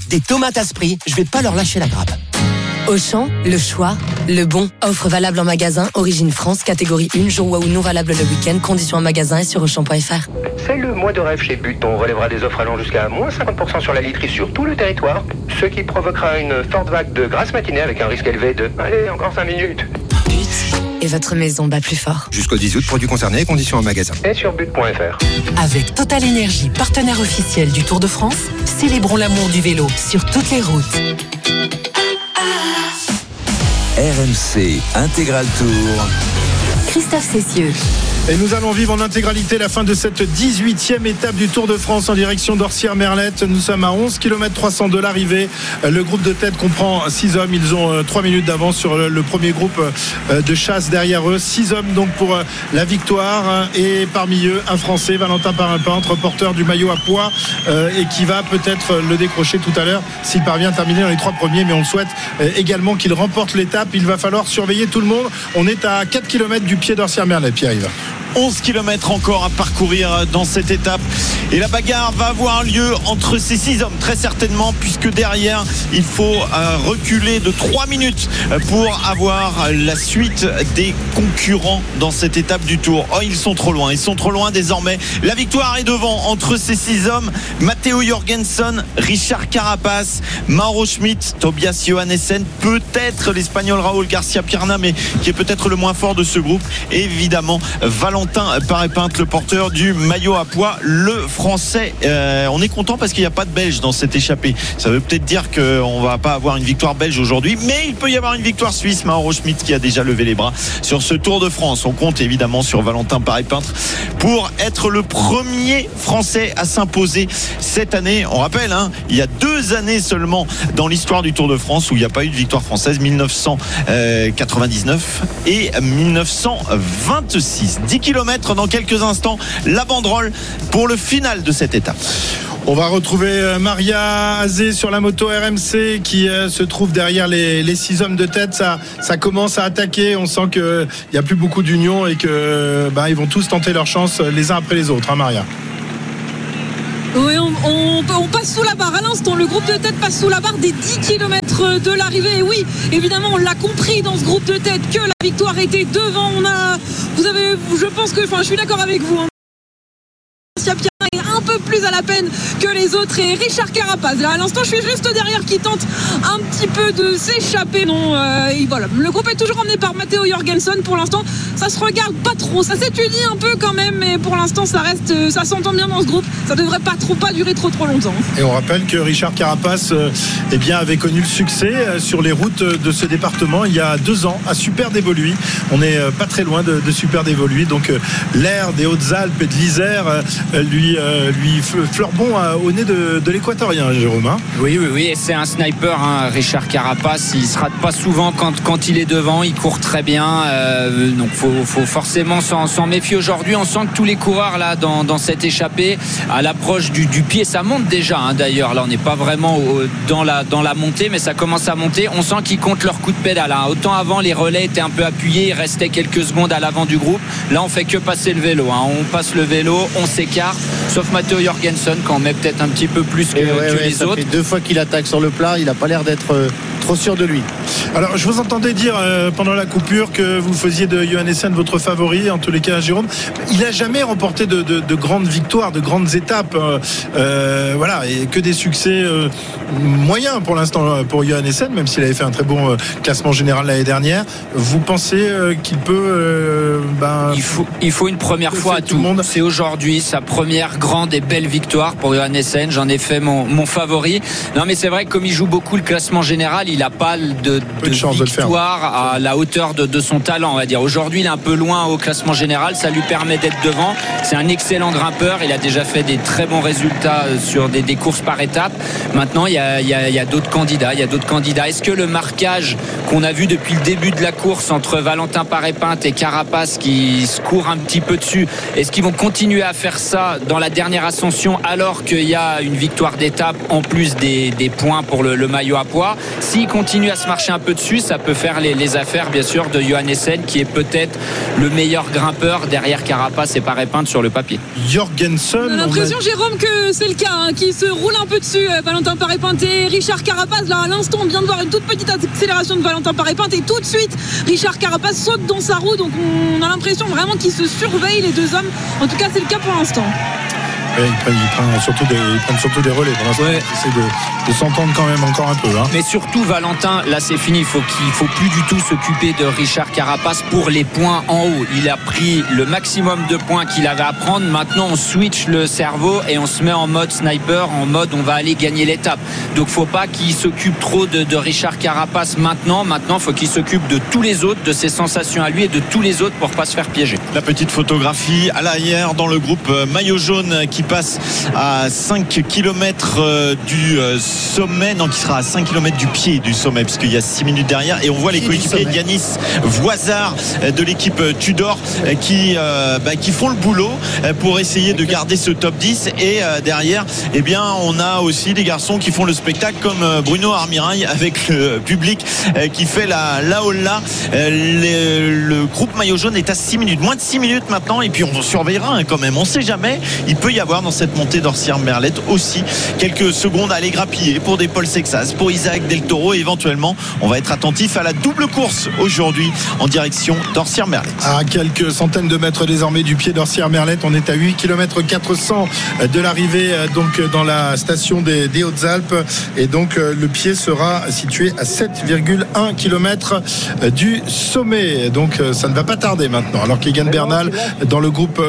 Des tomates Asprix, je vais pas leur lâcher la grappe. Auchan, le choix, le bon. Offre valable en magasin, origine France, catégorie 1, jour ou non valable le week-end, conditions en magasin et sur Auchan.fr. C'est le mois de rêve chez But. On relèvera des offres allant jusqu'à moins 50% sur la literie sur tout le territoire, ce qui provoquera une forte vague de grasse matinée avec un risque élevé de... Allez, encore 5 minutes. But. Et votre maison bat plus fort. Jusqu'au 10 août, produits concernés, conditions en magasin. Et sur but.fr. Avec Total Énergie, partenaire officiel du Tour de France, célébrons l'amour du vélo sur toutes les routes. RMC Intégral Tour. Christophe Cessieux. Et nous allons vivre en intégralité la fin de cette 18e étape du Tour de France en direction d'Orsières-Merlette. Nous sommes à 11 km 300 de l'arrivée. Le groupe de tête comprend 6 hommes. Ils ont 3 minutes d'avance sur le premier groupe de chasse derrière eux. 6 hommes donc pour la victoire. Et parmi eux, un Français, Valentin Parapintre, porteur du maillot à pois et qui va peut-être le décrocher tout à l'heure s'il parvient à terminer dans les 3 premiers. Mais on le souhaite également qu'il remporte l'étape. Il va falloir surveiller tout le monde. On est à 4 km du pied d'Orsières-Merlette, Pierre-Yves. 11 km encore à parcourir dans cette étape et la bagarre va avoir lieu entre ces 6 hommes très certainement, puisque derrière il faut reculer de 3 minutes pour avoir la suite des concurrents dans cette étape du Tour. Ils sont trop loin désormais. La victoire est devant entre ces 6 hommes: Matteo Jorgensen, Richard Carapaz, Mauro Schmid, Tobias Johannessen, peut-être l'Espagnol Raúl García Pierna, mais qui est peut-être le moins fort de ce groupe, et évidemment Valentin Parapintre, le porteur du maillot à pois, le français. On est content parce qu'il n'y a pas de Belge dans cette échappée. Ça veut peut-être dire qu'on va pas avoir une victoire belge aujourd'hui, mais il peut y avoir une victoire suisse. Mauro Schmid qui a déjà levé les bras sur ce Tour de France. On compte évidemment sur Valentin Parapintre pour être le premier français à s'imposer cette année. On rappelle, il y a 2 années seulement dans l'histoire du Tour de France où il n'y a pas eu de victoire française, 1999 et 1926. 10 km dans quelques instants, la banderole pour le final de cette étape. On va retrouver Maria Azé sur la moto RMC qui se trouve derrière les 6 hommes de tête. Ça commence à attaquer. On sent qu'il n'y a plus beaucoup d'union et que ils vont tous tenter leur chance les uns après les autres, Maria. Oui, on passe sous la barre à l'instant. Le groupe de tête passe sous la barre des 10 km de l'arrivée. Et oui, évidemment, on l'a compris dans ce groupe de tête que la victoire était devant. Je suis d'accord avec vous. Pierre est un peu plus à la peine que les autres, et Richard Carapaz là à l'instant, je suis juste derrière, qui tente un petit peu de s'échapper. Voilà, le groupe est toujours emmené par Matteo Jorgensen. Pour l'instant ça se regarde pas trop, ça s'étudie un peu quand même, mais pour l'instant ça s'entend bien dans ce groupe. Ça devrait pas durer trop longtemps. Et on rappelle que Richard Carapaz avait connu le succès sur les routes de ce département il y a 2 ans à Super-Dévoluy. On n'est pas très loin de Super-Dévoluy, donc l'air des Hautes-Alpes et de l'Isère lui fleure bon au nez de l'équatorien, Jérôme. Oui, et c'est un sniper, Richard Carapaz. Il se rate pas souvent quand il est devant, il court très bien, donc faut forcément s'en méfier aujourd'hui. On sent que tous les coureurs là dans cette échappée, à l'approche du pied, ça monte déjà, d'ailleurs là on n'est pas vraiment dans la montée, mais ça commence à monter. On sent qu'ils comptent leur coup de pédale, Autant avant les relais étaient un peu appuyés, il restait quelques secondes à l'avant du groupe. Là on fait que passer le vélo, on passe le vélo, on s'écarte, sauf Matteo Jorgensen quand on met peut-être un petit peu plus que les autres. Ça fait 2 fois qu'il attaque sur le plat, il n'a pas l'air d'être trop sûr de lui. Alors je vous entendais dire pendant la coupure que vous faisiez de Johannessen votre favori, en tous les cas, Jérôme. Il n'a jamais remporté de grandes victoires, de grandes étapes, et que des succès moyens pour l'instant pour Johannessen, même s'il avait fait un très bon classement général l'année dernière. Vous pensez qu'il peut il faut une première fois à tout le monde. C'est aujourd'hui sa première grande et belle victoire pour Johannessen. J'en ai fait mon favori. Non, mais c'est vrai que comme il joue beaucoup le classement général, il n'a pas de victoire à la hauteur de son talent, on va dire. Aujourd'hui il est un peu loin au classement général, ça lui permet d'être devant. C'est un excellent grimpeur, il a déjà fait des très bons résultats sur des courses par étapes. Maintenant il y a d'autres candidats. Est-ce que le marquage qu'on a vu depuis le début de la course entre Valentin Parapintre et Carapaz qui se courent un petit peu dessus, est-ce qu'ils vont continuer à faire ça dans la dernière ascension alors qu'il y a une victoire d'étape en plus des points pour le maillot à pois? S'ils continuent à se marcher un peu dessus, ça peut faire les affaires bien sûr de Johannessen, qui est peut-être le meilleur grimpeur derrière Carapaz et Paré-Peintre sur le papier. Jorgensen, on a l'impression, Jérôme, que c'est le cas, qui se roule un peu dessus, Valentin Paré-Peintre et Richard Carapaz. Là, à l'instant, on vient de voir une toute petite accélération de Valentin Paré-Peintre et tout de suite, Richard Carapaz saute dans sa roue. Donc on a l'impression vraiment qu'ils se surveillent, les deux hommes. En tout cas, c'est le cas pour l'instant. Ouais, ils prennent surtout des relais pour l'instant. Ouais. Ils essaient de s'entendre quand même encore un peu. Mais surtout, Valentin, là c'est fini. Il faut plus du tout s'occuper de Richard Carapaz pour les points en haut. Il a pris le maximum de points qu'il avait à prendre. Maintenant, on switch le cerveau et on se met en mode sniper, en mode on va aller gagner l'étape. Donc faut pas qu'il s'occupe trop de Richard Carapaz maintenant. Maintenant, faut qu'il s'occupe de tous les autres, de ses sensations à lui et de tous les autres pour pas se faire piéger. La petite photographie à l'arrière dans le groupe maillot jaune qui passe à 5 km du sommet, non, qui sera à 5 km du pied du sommet, parce qu'il y a 6 minutes derrière, et on voit les coéquipiers d'Yanis Voisard de l'équipe Tudor qui font le boulot pour essayer de garder ce top 10, et derrière, eh bien, on a aussi des garçons qui font le spectacle comme Bruno Armirail avec le public qui fait la holla. Le groupe maillot jaune est à 6 minutes, moins de 6 minutes maintenant, et puis on surveillera quand même, on sait jamais, il peut y avoir dans cette montée d'Orsières-Merlette aussi quelques secondes à aller grappiller pour des Paul Sexas, pour Isaac Del Toro, et éventuellement on va être attentif à la double course aujourd'hui en direction d'Orsières-Merlette. À quelques centaines de mètres désormais du pied d'Orsières-Merlette, on est à 8 km 400 de l'arrivée donc dans la station des Hautes-Alpes, et donc le pied sera situé à 7,1 km du sommet, donc ça ne va pas tarder maintenant, alors qu'Egan Bernal dans le groupe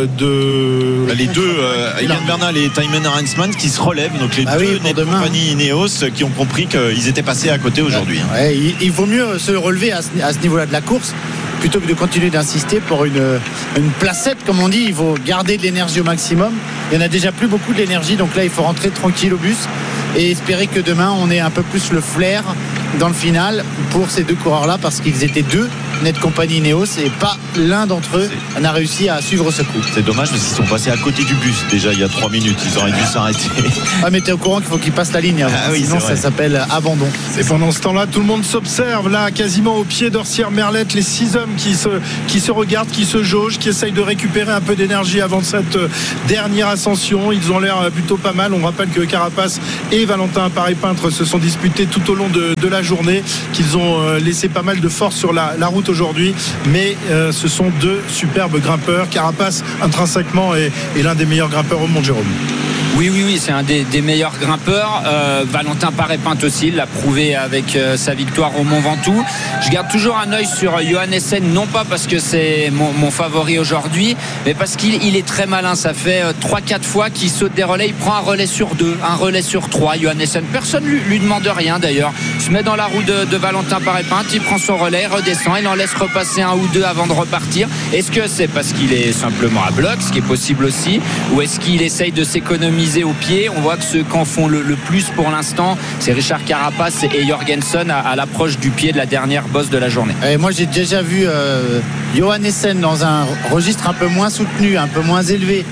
de les deux Egan Bernal et Thymen Arensman qui se relèvent, donc les deux des compagnies Ineos qui ont compris qu'ils étaient passés à côté aujourd'hui. Ouais, il vaut mieux se relever à ce niveau-là de la course plutôt que de continuer d'insister pour une placette, comme on dit. Il faut garder de l'énergie au maximum. Il n'y en a déjà plus beaucoup de l'énergie, donc là il faut rentrer tranquille au bus et espérer que demain on ait un peu plus le flair dans le final pour ces deux coureurs-là, parce qu'ils étaient deux net compagnie Ineos et pas l'un d'entre eux n'a réussi à suivre ce coup. C'est dommage parce qu'ils sont passés à côté du bus déjà il y a 3 minutes, ils auraient dû s'arrêter. Ah, mais t'es au courant qu'il faut qu'ils passent la ligne avant, sinon ça s'appelle abandon. Et pendant ce temps-là, tout le monde s'observe là, quasiment au pied d'Orsières-Merlette, les 6 hommes qui se regardent, qui se jaugent, qui essayent de récupérer un peu d'énergie avant cette dernière ascension. Ils ont l'air plutôt pas mal. On rappelle que Carapaz et Valentin Paré-Peintre se sont disputés tout au long de la journée, qu'ils ont laissé pas mal de force sur la route aujourd'hui, mais ce sont deux superbes grimpeurs. Carapaz intrinsèquement est l'un des meilleurs grimpeurs au monde, Jérôme. Oui, c'est un des meilleurs grimpeurs. Valentin Paré-Peintre aussi, il l'a prouvé avec sa victoire au Mont Ventoux. Je garde toujours un œil sur Johannessen, non pas parce que c'est mon favori aujourd'hui, mais parce qu'il est très malin. Ça fait 3-4 fois qu'il saute des relais. Il prend un relais sur 2, un relais sur 3. Johannessen, personne lui demande rien d'ailleurs. Il se met dans la roue de Valentin Paré-Peintre, il prend son relais, redescend, il en laisse repasser un ou deux avant de repartir. Est-ce que c'est parce qu'il est simplement à bloc, ce qui est possible aussi, ou est-ce qu'il essaye de s'économiser au pied? On voit que ceux qui en font le plus pour l'instant, c'est Richard Carapaz et Jorgensen à l'approche du pied de la dernière bosse de la journée. Et moi j'ai déjà vu Johannessen dans un registre un peu moins soutenu, un peu moins élevé,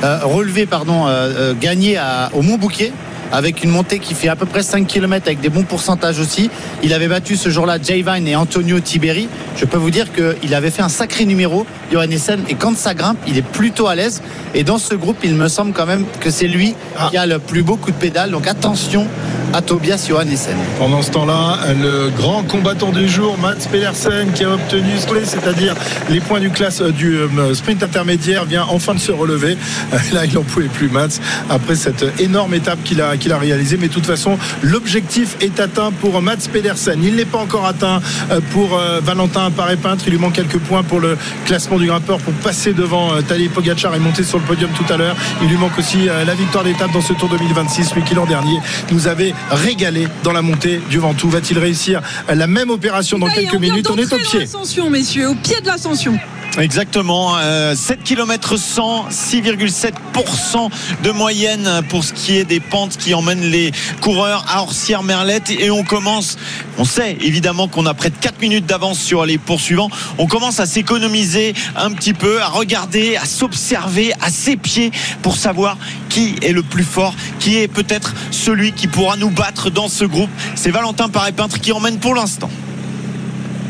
gagner au Mont-Bouquet, avec une montée qui fait à peu près 5 km avec des bons pourcentages aussi. Il avait battu ce jour-là Jay Vine et Antonio Tiberi. Je peux vous dire qu'il avait fait un sacré numéro, Johannessen, et quand ça grimpe, il est plutôt à l'aise. Et dans ce groupe, il me semble quand même que c'est lui qui a le plus beau coup de pédale. Donc attention à Tobias Johannessen. Pendant ce temps-là, le grand combattant du jour, Mats Pedersen, qui a obtenu c'est-à-dire les points du sprint intermédiaire, vient enfin de se relever. Là, il n'en pouvait plus, Mats, après cette énorme étape qu'il a réalisée. Mais de toute façon, l'objectif est atteint pour Mats Pedersen. Il n'est pas encore atteint pour Valentin Paré-Peintre. Il lui manque quelques points pour le classement du grimpeur pour passer devant Tadej Pogacar et monter sur le podium tout à l'heure. Il lui manque aussi la victoire d'étape dans ce Tour 2026, lui qui l'an dernier nous avait régalé dans la montée du Ventoux. Va-t-il réussir la même opération dans quelques minutes? On est au pied. L'ascension, messieurs, au pied de l'ascension. Exactement, 7 km 100, 6,7% de moyenne pour ce qui est des pentes qui emmènent les coureurs à Orsières-Merlette, et on sait évidemment qu'on a près de 4 minutes d'avance sur les poursuivants. On commence à s'économiser un petit peu, à regarder, à s'observer à ses pieds pour savoir qui est le plus fort, qui est peut-être celui qui pourra nous battre dans ce groupe. C'est Valentin Paré-Peintre qui emmène pour l'instant.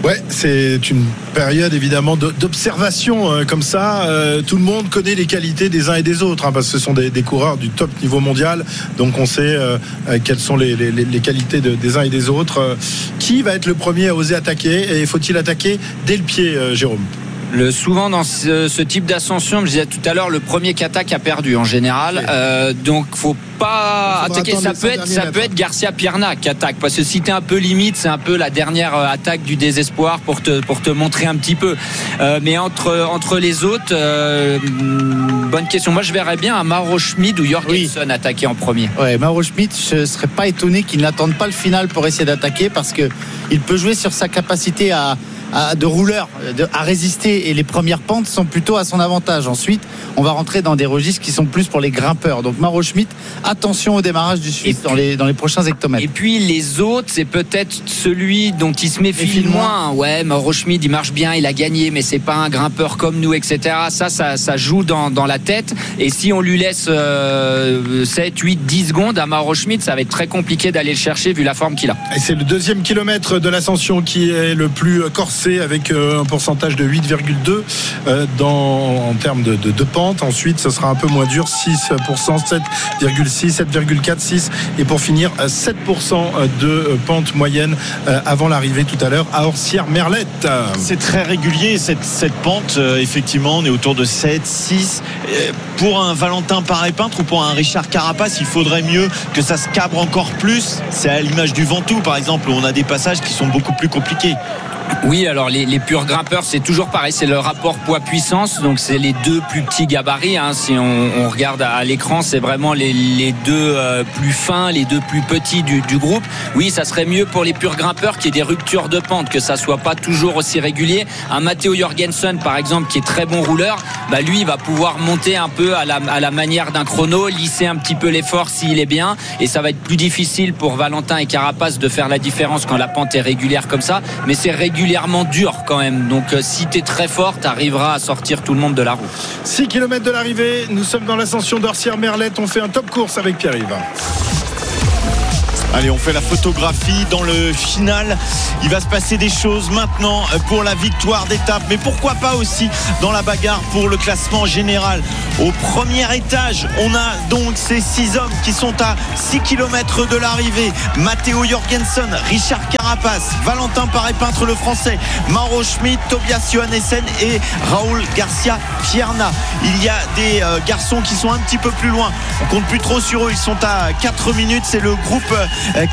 Ouais, c'est une période évidemment d'observation comme ça. Tout le monde connaît les qualités des uns et des autres, parce que ce sont des coureurs du top niveau mondial. Donc on sait quelles sont les qualités des uns et des autres. Qui va être le premier à oser attaquer, et faut-il attaquer dès le pied, Jérôme? Souvent dans ce type d'ascension, je disais tout à l'heure, le premier qui attaque a perdu en général. Donc faut pas attaquer. Ça peut être Garcia Pierna qui attaque, parce que si t'es un peu limite, c'est un peu la dernière attaque du désespoir pour te montrer un petit peu. Mais entre les autres, bonne question. Moi je verrais bien un Mauro Schmid ou Jorgensen attaquer en premier. Ouais, Mauro Schmid, je serais pas étonné qu'il n'attende pas le final pour essayer d'attaquer, parce que il peut jouer sur sa capacité de rouleur, à résister, et les premières pentes sont plutôt à son avantage. Ensuite, on va rentrer dans des registres qui sont plus pour les grimpeurs. Donc Mauro Schmid, attention au démarrage du Suisse dans les prochains hectomètres. Et puis les autres, c'est peut-être celui dont il se méfie le moins. Ouais, Mauro Schmid, il marche bien, il a gagné, mais c'est pas un grimpeur comme nous, etc. Ça joue dans la tête. Et si on lui laisse 7, 8, 10 secondes à Mauro Schmid, ça va être très compliqué d'aller le chercher vu la forme qu'il a. Et c'est le deuxième kilomètre de l'ascension qui est le plus corsé, avec un pourcentage de 8,2 en termes de pente. Ensuite, ce sera un peu moins dur, 6%, 7,6, 7,4, 6, et pour finir 7% de pente moyenne avant l'arrivée tout à l'heure à Orsières-Merlette. C'est très régulier cette pente, effectivement, on est autour de 7, 6. Pour un Valentin Paré-Peintre ou pour un Richard Carapace, il faudrait mieux que ça se cabre encore plus. C'est à l'image du Ventoux par exemple, où on a des passages qui sont beaucoup plus compliqués. Oui, alors les purs grimpeurs, c'est toujours pareil, c'est le rapport poids-puissance, donc c'est les deux plus petits gabarits, si on regarde à l'écran, c'est vraiment les deux plus fins, les deux plus petits du groupe. Oui, ça serait mieux pour les purs grimpeurs qu'il y ait des ruptures de pente, que ça soit pas toujours aussi régulier. Un Matteo Jorgensen par exemple, qui est très bon rouleur, lui il va pouvoir monter un peu à la manière d'un chrono, lisser un petit peu l'effort s'il est bien, et ça va être plus difficile pour Valentin et Carapace de faire la différence quand la pente est régulière comme ça, mais c'est régulièrement dur quand même, donc si t'es très fort, t'arriveras à sortir tout le monde de la roue. 6 km de l'arrivée, nous sommes dans l'ascension d'Orsières-Merlette, on fait un top course avec Pierre-Yves. Allez, on fait la photographie dans le final. Il va se passer des choses maintenant pour la victoire d'étape, mais pourquoi pas aussi dans la bagarre pour le classement général. Au premier étage, on a donc ces 6 hommes qui sont à 6 km de l'arrivée. Matteo Jorgensen, Richard Carapace, Valentin Paré-Peintre le français, Mauro Schmid, Tobias Johannesen et Raúl Garcia Pierna. Il y a des garçons qui sont un petit peu plus loin. On compte plus trop sur eux, ils sont à 4 minutes. C'est le groupe